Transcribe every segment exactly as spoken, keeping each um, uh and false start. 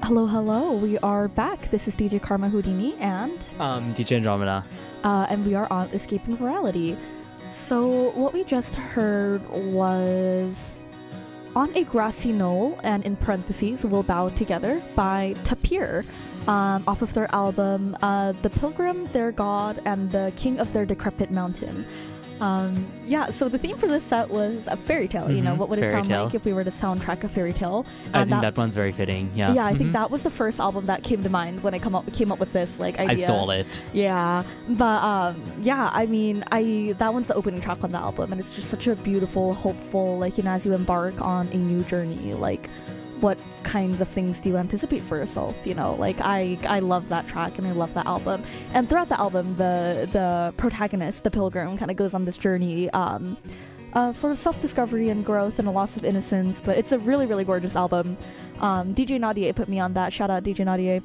Hello, hello. We are back. This is D J Karma Houdini and Um, D J Andromeda. uh, and we are on Escaping Virality. So what we just heard was On a Grassy Knoll and in parentheses We'll Bow Together by Tapir, um, off of their album uh, The Pilgrim, Their God, and the King of Their Decrepit Mountain. Um, yeah, so the theme for this set was a fairy tale. Mm-hmm. You know, what would it Fairy sound tale. like if we were to soundtrack a fairy tale? I And think that, one's very fitting. Yeah. Yeah, I Mhm. think that was the first album that came to mind when I come up came up with this like idea. I stole it. Yeah, but um, yeah, I mean, I that one's the opening track on the album, and it's just such a beautiful, hopeful, like, you know, as you embark on a new journey, like, what kinds of things do you anticipate for yourself? You know, like I I love that track and I love that album. And throughout the album, the the protagonist, the pilgrim, kind of goes on this journey. Um, of sort of self-discovery and growth and a loss of innocence, but it's a really, really gorgeous album. Um, D J Nadia put me on that. Shout out D J Nadia.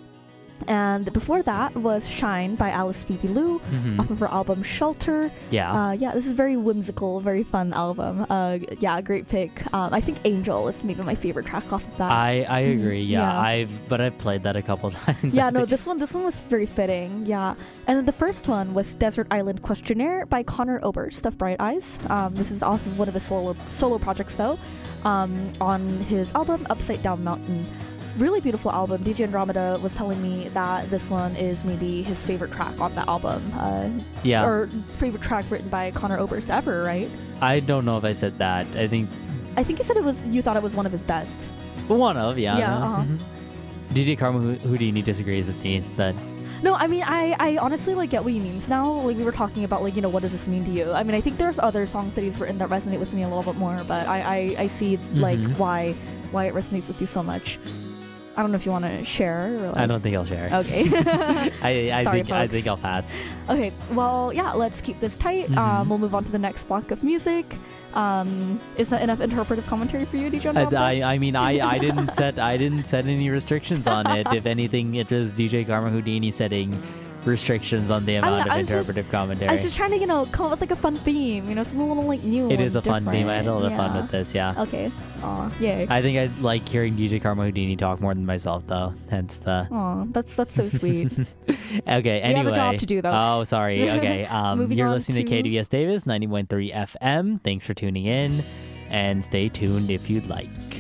And before that was Shine by Alice Phoebe Lou, Mhm. off of her album Shelter. Yeah. Uh, yeah, this is a very whimsical, very fun album. Uh, yeah, great pick. Um, I think Angel is maybe my favorite track off of that. I, I agree. Yeah. yeah. I've but I've played that a couple times. yeah, no, this one this one was very fitting. Yeah, and then the first one was Desert Island Questionnaire by Connor Oberst of Bright Eyes. Um, this is off of one of his solo solo projects though, um, on his album Upside Down Mountain. Really beautiful album. D J Andromeda was telling me that this one is maybe his favorite track on the album. Uh, Yeah. Or favorite track written by Connor Oberst ever, right? I don't know if I said that. I think I think you said it was. You thought it was one of his best. one of yeah. Yeah, uh-huh. Mhm. D J Karma Hou- Houdini disagrees with me that No, I mean, I, I honestly like get what he means now. Like we were talking about, like, you know, what does this mean to you? I mean, I think there's other songs that he's written that resonate with me a little bit more, but I, I, I see like Mhm. why why it resonates with you so much. I don't know if you want to share. Or, like... I don't think I'll share. Okay. I I Sorry, think I folks. think I'll pass. Okay. Well, yeah. Let's keep this tight. Mhm. Um, we'll move on to the next block of music. Um, is that enough interpretive commentary for you, D J? I, I, I mean I, I didn't set I didn't set any restrictions on it. If anything, it was D J Karma Houdini setting restrictions on the don't know, amount of I was just- interpretive commentary. I was just trying to, you know, come up with like a fun theme. You know, something a little like new. It is and a fun theme. I had a lot of different. fun Yeah. with this. Yeah. Okay. Aw, yay. I think I like hearing D J Karma Houdini talk more than myself, though. Hence the. Aw, that's that's so sweet. Okay. Anyway. We have a job to do, though. Oh, sorry. Okay. Um, Moving you're on listening to, to- K D V S Davis ninety point three F M. Thanks for tuning in, and stay tuned if you'd like.